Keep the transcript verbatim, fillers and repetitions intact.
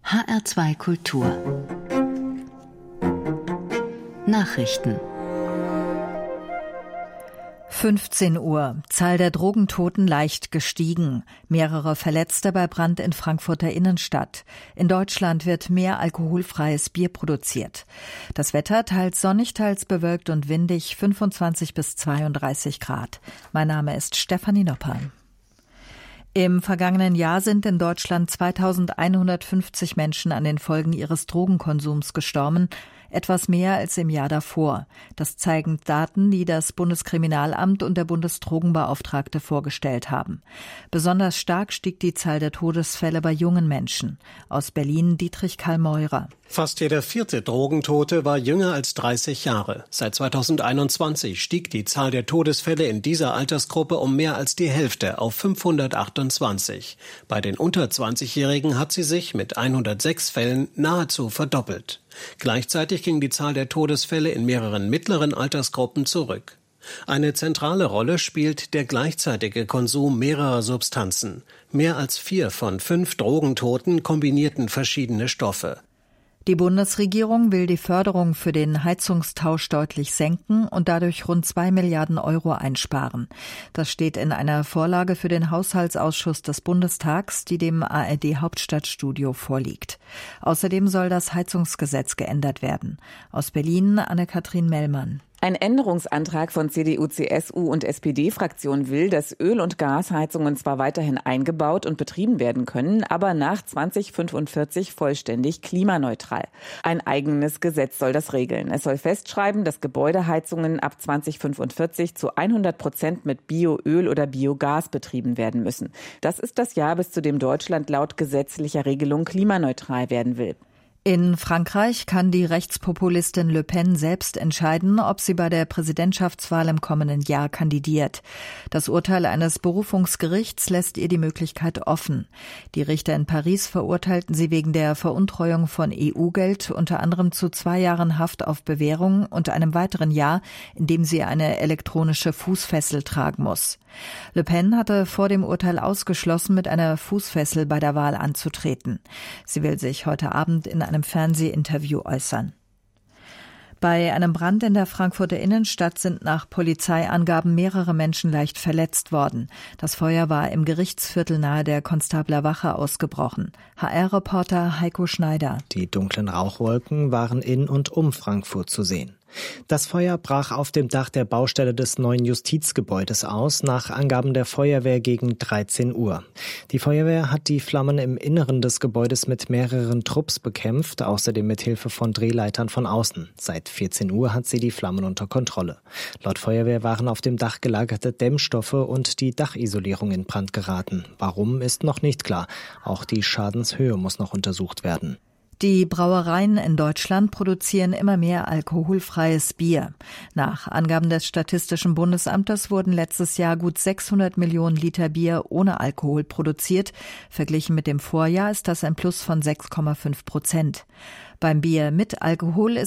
H R zwei Kultur Nachrichten. fünfzehn Uhr. Zahl der Drogentoten leicht gestiegen. Mehrere Verletzte bei Brand in Frankfurter Innenstadt. In Deutschland wird mehr alkoholfreies Bier produziert. Das Wetter teils sonnig, teils bewölkt und windig, fünfundzwanzig bis zweiunddreißig Grad. Mein Name ist Stefanie Nopper. Im vergangenen Jahr sind in Deutschland zweitausendeinhundertfünfzig Menschen an den Folgen ihres Drogenkonsums gestorben, etwas mehr als im Jahr davor. Das zeigen Daten, die das Bundeskriminalamt und der Bundesdrogenbeauftragte vorgestellt haben. Besonders stark stieg die Zahl der Todesfälle bei jungen Menschen. Aus Berlin Dietrich Karl Meurer. Fast jeder vierte Drogentote war jünger als dreißig Jahre. Seit zweitausendeinundzwanzig stieg die Zahl der Todesfälle in dieser Altersgruppe um mehr als die Hälfte auf fünfhundertachtundzwanzig. Bei den unter zwanzigjährigen hat sie sich mit hundertsechs Fällen nahezu verdoppelt. Gleichzeitig ging die Zahl der Todesfälle in mehreren mittleren Altersgruppen zurück. Eine zentrale Rolle spielt der gleichzeitige Konsum mehrerer Substanzen. Mehr als vier von fünf Drogentoten kombinierten verschiedene Stoffe. Die Bundesregierung will die Förderung für den Heizungstausch deutlich senken und dadurch rund zwei Milliarden Euro einsparen. Das steht in einer Vorlage für den Haushaltsausschuss des Bundestags, die dem A R D-Hauptstadtstudio vorliegt. Außerdem soll das Heizungsgesetz geändert werden. Aus Berlin Anne-Kathrin Mellmann. Ein Änderungsantrag von C D U, C S U und S P D-Fraktion will, dass Öl- und Gasheizungen zwar weiterhin eingebaut und betrieben werden können, aber nach zweitausendfünfundvierzig vollständig klimaneutral. Ein eigenes Gesetz soll das regeln. Es soll festschreiben, dass Gebäudeheizungen ab zweitausendfünfundvierzig zu hundert Prozent mit Bioöl oder Biogas betrieben werden müssen. Das ist das Jahr, bis zu dem Deutschland laut gesetzlicher Regelung klimaneutral werden will. In Frankreich kann die Rechtspopulistin Le Pen selbst entscheiden, ob sie bei der Präsidentschaftswahl im kommenden Jahr kandidiert. Das Urteil eines Berufungsgerichts lässt ihr die Möglichkeit offen. Die Richter in Paris verurteilten sie wegen der Veruntreuung von E U-Geld unter anderem zu zwei Jahren Haft auf Bewährung und einem weiteren Jahr, in dem sie eine elektronische Fußfessel tragen muss. Le Pen hatte vor dem Urteil ausgeschlossen, mit einer Fußfessel bei der Wahl anzutreten. Sie will sich heute Abend in einem Fernsehinterview äußern. Bei einem Brand in der Frankfurter Innenstadt sind nach Polizeiangaben mehrere Menschen leicht verletzt worden. Das Feuer war im Gerichtsviertel nahe der Konstabler Wache ausgebrochen. H R-Reporter Heiko Schneider. Die dunklen Rauchwolken waren in und um Frankfurt zu sehen. Das Feuer brach auf dem Dach der Baustelle des neuen Justizgebäudes aus, nach Angaben der Feuerwehr gegen dreizehn Uhr. Die Feuerwehr hat die Flammen im Inneren des Gebäudes mit mehreren Trupps bekämpft, außerdem mit Hilfe von Drehleitern von außen. Seit vierzehn Uhr hat sie die Flammen unter Kontrolle. Laut Feuerwehr waren auf dem Dach gelagerte Dämmstoffe und die Dachisolierung in Brand geraten. Warum, ist noch nicht klar. Auch die Schadenshöhe muss noch untersucht werden. Die Brauereien in Deutschland produzieren immer mehr alkoholfreies Bier. Nach Angaben des Statistischen Bundesamtes wurden letztes Jahr gut sechshundert Millionen Liter Bier ohne Alkohol produziert. Verglichen mit dem Vorjahr ist das ein Plus von sechs Komma fünf Prozent. Beim Bier mit Alkohol ist